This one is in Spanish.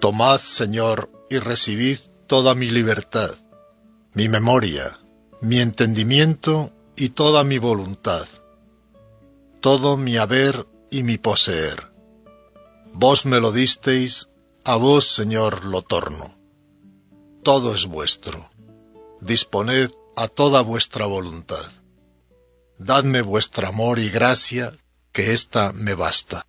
Tomad, Señor, y recibid toda mi libertad, mi memoria, mi entendimiento y toda mi voluntad, todo mi haber y mi poseer. Vos me lo disteis, a vos, Señor, lo torno. Todo es vuestro. Disponed a toda vuestra voluntad. Dadme vuestro amor y gracia, que ésta me basta.